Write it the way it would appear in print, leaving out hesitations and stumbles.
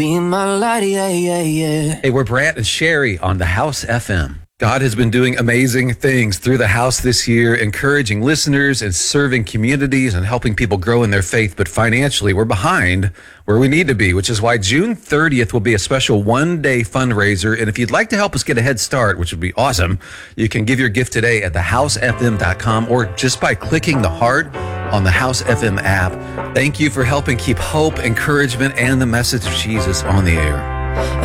Be my light, yeah, yeah, yeah. Hey, we're Brant and Sherry on the House FM. God has been doing amazing things through the house this year, encouraging listeners and serving communities and helping people grow in their faith. But financially, we're behind where we need to be, which is why June 30th will be a special one-day fundraiser. And if you'd like to help us get a head start, which would be awesome, you can give your gift today at thehousefm.com or just by clicking the heart on the House FM app. Thank you for helping keep hope, encouragement, and the message of Jesus on the air.